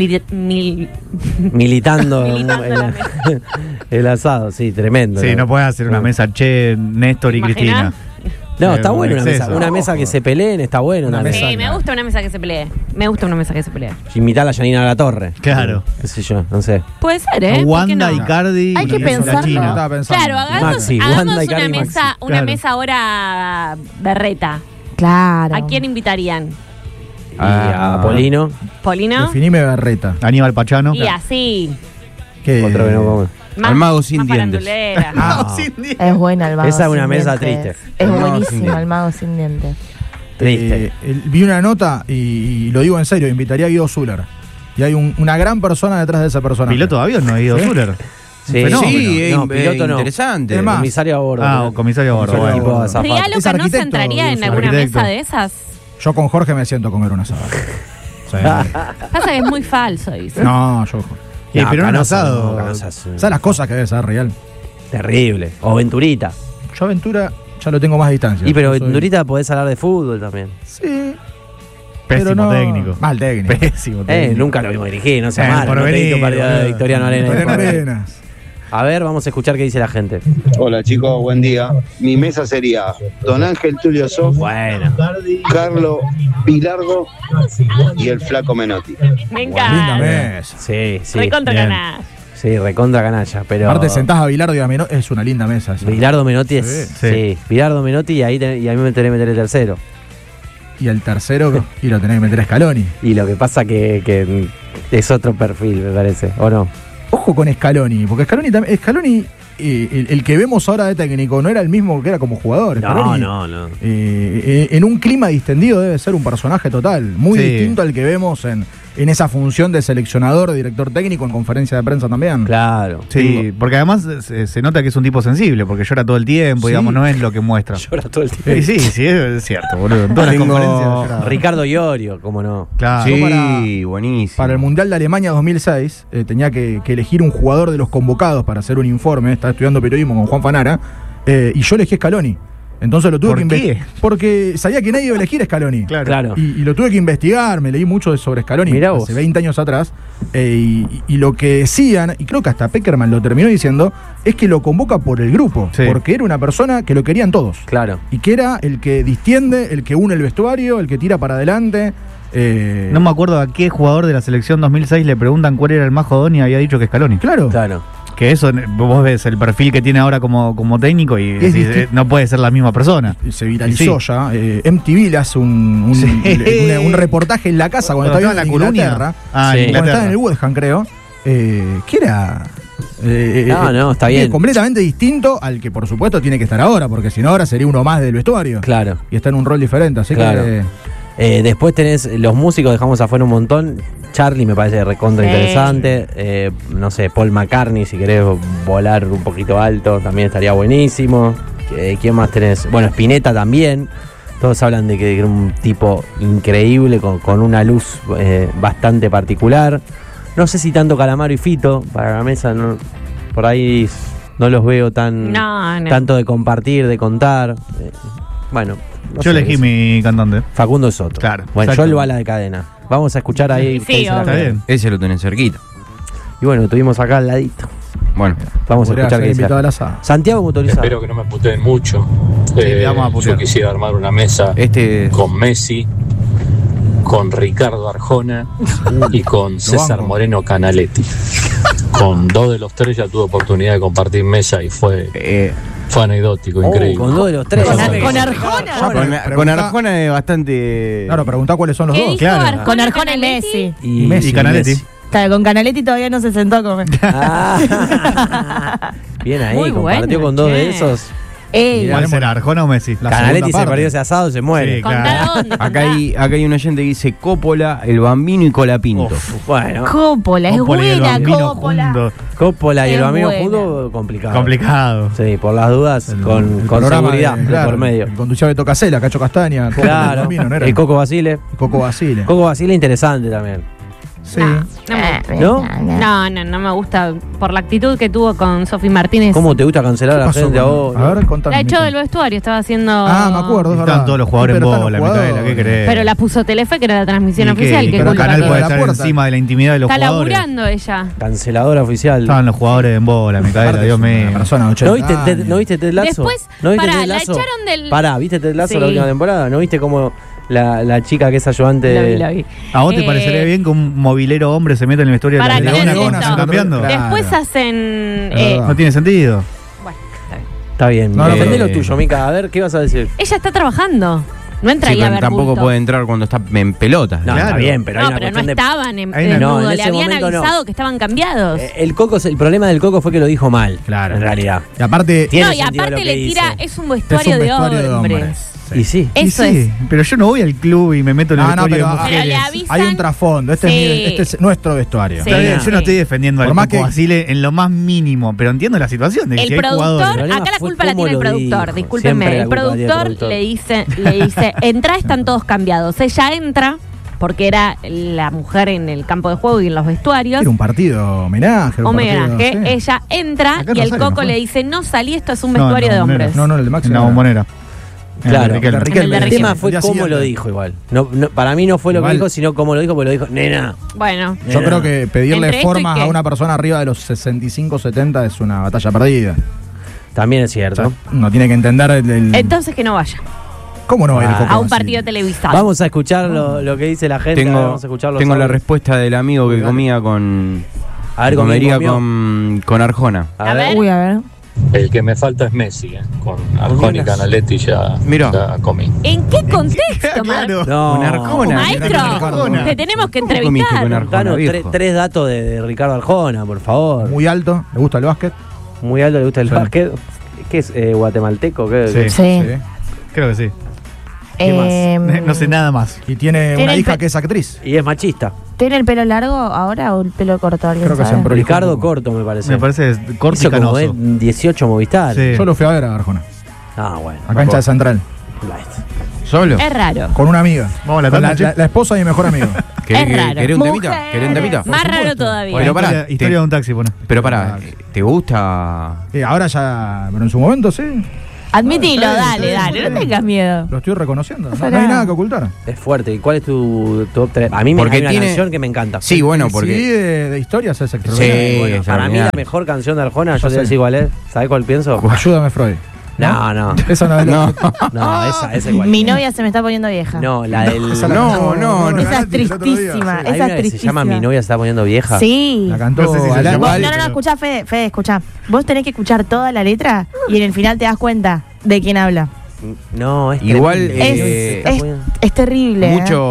Militando, Militando la el asado, sí, tremendo. Sí, no puedes hacer una mesa Che, Néstor y ¿Imaginás? Cristina. No, está bueno una exceso. mesa. Una mesa que se peleen está bueno. Una también. mesa- Sí, me gusta una mesa que se pelee. Me gusta una mesa que se pelee. Invitar a Janina a la Torre. Claro. Qué sé yo, no sé. Puede ser, ¿eh? ¿Por qué Wanda, no? Icardi Hay que y la pensarlo. China. Estaba pensando. Claro, hagamos Maxi, hagamos Wanda, una Icardi, mesa, Maxi. una Claro. mesa ahora berreta. Claro. ¿A quién invitarían? Y a Polino. ¿Polino? Definime Berreta. Aníbal Pachano. Y así. ¿Qué? Otro que no come. Más, Al mago sin más dientes. farandulera. No, Es buena el mago. Esa es una sin mesa dientes. triste. Es El mago sin buenísimo dientes. el mago sin dientes. triste. Vi una nota y lo digo en serio, invitaría a Guido Zuller. Y hay una gran persona detrás de esa persona. Piloto de avión, no ha ido ¿Sí? Zuller. Sí, fenómeno. Sí, No, piloto no. interesante. Es más, Comisario a bordo. Ah, ¿no? o comisario a bordo. Fue Bueno. tipo Bueno. azafata. Rialo Es que no se arquitecto, entraría en Guido alguna Arquitecto. mesa de esas. Yo con Jorge me siento a comer un asado. Sí. Pasa que es muy falso, dice. No, yo. Y pero un Canosa asado. no, Canosa es ¿Sabes las cosas que debe ser real? terrible. O Venturita. Yo Aventura ya lo tengo más a distancia. Y pero Yo soy- Venturita podés hablar de fútbol también. Sí. Pésimo pero no- técnico. Mal técnico. Pésimo técnico. Nunca lo vimos dirigir, no sea mal. No te Porvenir, diste partido de boludo. Victoriano Arenas. Victoriano Arenas. A ver, vamos a escuchar qué dice la gente. Hola chicos, buen día. Mi mesa sería Don Ángel Tulio Sof, bueno, Carlo Bilardo y el Flaco Menotti. Me encanta. Linda mesa. sí. Recontra canalla. Sí, recontra canalla, pero... Aparte sentás a Bilardo y a Menotti, es una linda mesa esa. Bilardo Menotti es... Sí, Bilardo Menotti y ahí me tenés que meter el tercero. Y el tercero, y lo tenés que meter a Scaloni. Y lo que pasa que es otro perfil, me parece, ¿o no? Ojo con Scaloni, porque Scaloni el que vemos ahora de técnico no era el mismo que era como jugador. Scaloni, No. En un clima distendido debe ser un personaje total, muy distinto al que vemos en esa función de seleccionador, de director técnico, en conferencia de prensa también. Claro. Sí, porque además se nota que es un tipo sensible, porque llora todo el tiempo, digamos, no es lo que muestra. Llora todo el tiempo. Sí, es cierto, boludo. En todas las conferencias lloraba. Ricardo Iorio, cómo no. Claro. Sí, buenísimo. Para el Mundial de Alemania 2006 tenía que elegir un jugador de los convocados para hacer un informe. Estaba estudiando periodismo con Juan Fanara y yo elegí Scaloni. Entonces lo tuve ¿Por que qué? investigar. Porque sabía que nadie iba a elegir Scaloni. Claro. Y lo tuve que investigar, me leí mucho sobre Scaloni Mirá vos. hace 20 años atrás. Y lo que decían, y creo que hasta Peckerman lo terminó diciendo, es que lo convoca por el grupo. Sí. Porque era una persona que lo querían todos. Claro. Y que era el que distiende, el que une el vestuario, el que tira para adelante. No me acuerdo a qué jugador de la selección 2006 le preguntan cuál era el más jodón y había dicho que Scaloni. Claro. Que eso, vos ves el perfil que tiene ahora como técnico y decís, no puede ser la misma persona. Se viralizó ya. MTV le hace un reportaje en la casa cuando estaba en la Inglaterra. Cuando estaba en el West Ham, creo. Que era... no, está bien. completamente distinto al que por supuesto tiene que estar ahora, porque si no ahora sería uno más del vestuario. Claro. Y está en un rol diferente, así que... Después tenés los músicos, dejamos afuera un montón. Charlie me parece recontra interesante. No sé, Paul McCartney, si querés volar un poquito alto, también estaría buenísimo. ¿Quién más tenés? Bueno, Spinetta también. Todos hablan de que era un tipo increíble, con una luz bastante particular. No sé si tanto Calamaro y Fito, para la mesa, no, por ahí no los veo tanto de compartir, de contar. Bueno. Yo elegí mi cantante. Facundo Soto. Claro. Bueno, yo el bala de cadena. Vamos a escuchar ahí. Sí, qué dice la gente. Ese lo tenés cerquita. Y bueno, tuvimos acá al ladito. Bueno, vamos a escuchar qué dice. Santiago Motorizado. Espero que no me puteen mucho. Vamos a putear. Yo quisiera armar una mesa con Messi, con Ricardo Arjona y con César Moreno Canaletti. Con dos de los tres ya tuve oportunidad de compartir mesa y fue anecdótico, increíble. Con dos de los tres. Con Arjona. con Arjona es bastante... Claro, preguntá cuáles son los dos. Claro. Con Arjona y Messi. Y Messi. Y Canaletti. Claro, con Canaletti todavía no se sentó a comer. Bien ahí, Muy compartió bueno, con dos che. de esos. ¿Cuál será, Arjona o Messi? Canaletti se perdió ese asado, se muere. Sí, Contá dónde. Acá hay un oyente que dice Coppola, el Bambino y Colapinto. Bueno, Coppola, es Coppola y el buena, Bambino Coppola. juntos. Coppola y el Es amigo buena. juntos, complicado. Complicado. Sí, por las dudas, con programa seguridad de- claro, por medio. el conducía Beto Casella, Cacho Castaña, Claro, Bambino, ¿no era? el Coco Basile. Coco Basile. Coco Basile interesante también. Sí. ¿No? No me gusta por la actitud que tuvo con Sofi Martínez. ¿Cómo te gusta cancelar a la pasó gente a con- vos? A ver, contame. La echó Mico. del vestuario, estaba haciendo... Me acuerdo, es verdad. Están todos los jugadores en Pero están bola, los Micaela, ¿qué jugadores. crees? Pero la puso Telefe, que era la transmisión ¿Y oficial. qué? ¿Qué Pero el culpa canal tiene? puede La estar puerta. encima de la intimidad de los Está jugadores. laburando ella. Canceladora oficial. Estaban los jugadores en bola, Micaela, Aparte Dios es una mío. persona de 80 ¿No viste, años. ¿No viste Ted Lasso? Después, ¿No viste pará, Ted la Lasso? echaron del... Pará, ¿viste Ted Lasso Sí. la última temporada? ¿No viste cómo la chica que es ayudante? Lo vi. ¿A vos te parecería bien que un movilero hombre se meta en la historia Para de la que Leona les como esto. están cambiando? Claro. Después hacen... verdad. No tiene sentido. bueno, está bien. Está bien. No, no, Defendé pero- lo tuyo, Mica. A ver, ¿qué vas a decir? Ella está trabajando. No entra Sí, ahí a pero ver tampoco bulto. puede entrar cuando está en pelotas. No, Claro. está bien, pero hay No, una pero no cuestión de... estaban en Hay una- No, desnudo. en Le ese habían momento no. avisado que estaban cambiados. El problema del Coco fue que lo dijo mal. Claro. En realidad. Y aparte, Tiene No, y sentido aparte lo que le tira... dice. Es un vestuario, es un vestuario de hombres. Y sí. Y Eso sí, pero yo no voy al club y me meto en el No, vestuario pero- de Pero mujeres. le avisan... hay un trasfondo. Este, Sí. este es nuestro vestuario. Sí. Está bien, yo no estoy defendiendo Por al más Coco que- Basile en lo más mínimo, pero entiendo la situación de que si El hay jugadores. productor, problema acá la fue culpa la cómo tiene el lo productor, dijo. discúlpenme. Siempre la El culpa la tiene el productor productor. le dice, entra, están todos cambiados. Ella entra, porque era la mujer en el campo de juego y en los vestuarios. Era un partido homenaje. era un Homenaje. partido, sí. Ella entra Acá y el Rosario, Coco ¿no? le dice, no salí, esto es un No, vestuario no, de Bombonera. hombres. No, el de Maxi. En la no era. Bombonera. Claro, Riquelme. El tema fue cómo lo dijo igual. Para mí no fue lo que dijo, sino cómo lo dijo, porque lo dijo, nena. Bueno. Yo creo que pedirle Entre formas a una persona arriba de los 65, 70 es una batalla perdida. También es cierto. O sea, uno tiene que entender Entonces que no vaya. ¿Cómo no? A un partido televisado. Vamos a escuchar lo que dice la gente. Vamos a escuchar tengo la respuesta del amigo que comía con... A ver, comería con Arjona. A ver. Uy, a ver. El que me falta es Messi, con Arjona y Canaletti ya comí. ¿En qué contexto, Marco? No, con Arjona. Maestro, te tenemos que entrevistar. Danos tres datos de Ricardo Arjona, por favor. Muy alto, ¿le gusta el básquet? Muy alto, ¿le gusta el básquet? ¿Qué es guatemalteco? Sí. Creo que sí. No sé nada más. Y tiene una hija que es actriz. Y es machista. ¿Tiene el pelo largo ahora o el pelo corto? ¿Alguien Creo que sabe? Ricardo corto, me parece. Me parece corto Hizo y canoso. como 18 Movistar. Sí. Yo lo fui a ver a Arjona. Ah, bueno. A cancha de Central. ¿Solo? Es raro. Con una amiga. Vamos a Con la esposa de mi mejor amigo. Es raro. ¿Querés un temita? ¿Querés un temita? Más raro todavía. Pero pará, historia de un taxi, pone. Pero pará, ¿te gusta? Ahora ya, pero en su momento sí. Admitilo, dale, no tengas miedo. Lo estoy reconociendo. No hay nada que ocultar. Es fuerte. ¿Y cuál es tu top 3? A mí hay una canción que me encanta. Sí, bueno, porque... Sí, de historias es extraordinario. Sí, Bueno, para mí la mejor canción de Arjona, yo te decir cuál es. ¿Sabés cuál pienso? Ayúdame, Freud. No. Esa no es No, esa es igual. Mi novia se me está poniendo vieja. No, la del... No. Esa es tristísima. Hay una que se llama Mi novia se está poniendo vieja. Sí. La cantó No sé si se Alan. llama. No, escuchá, Fede, escuchá. Vos tenés que escuchar toda la letra y en el final te das cuenta de quién habla. No, es igual Es terrible.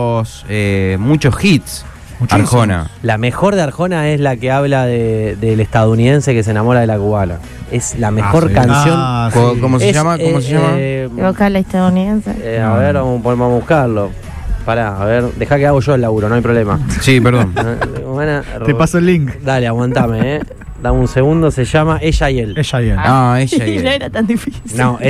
muchos hits. Arjona. La mejor de Arjona es la que habla del estadounidense que se enamora de la cubana. Es la mejor canción. ¿Cómo se llama? ¿Cómo se llama? Vocal estadounidense. A ver, vamos a buscarlo. Pará, a ver, deja que hago yo el laburo, no hay problema. Sí, perdón. Te paso el link. Dale, aguantame, Dame un segundo, se llama Ella y él. Ella y él. Ella y él. No era tan difícil. No,